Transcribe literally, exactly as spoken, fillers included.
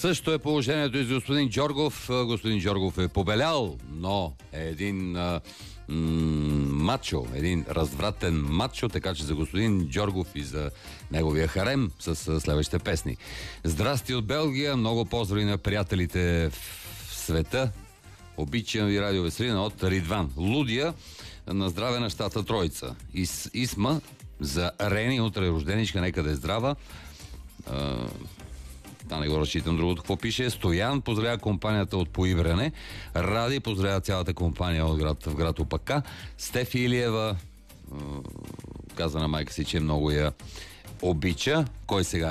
Също е положението и с господин Джоргов. Господин Джоргов е побелял, но е един а, м- мачо, един развратен мачо, така че за господин Джоргов и за неговия харем с, с следващите песни. Здрасти от Белгия, много поздрави на приятелите в света. Обичам ви радио Веселина от Ридван. Лудия, на здраве на щата Троица. Ис, Исма за Рени, утре рожденичка, нека да е здрава. А, да, не го разчитам другото. Какво пише? Стоян поздравя компанията от Поибрене. Ради поздравя цялата компания от град, в град Опака. Стефи Илиева а, каза на майка си, че много я обича. Кой сега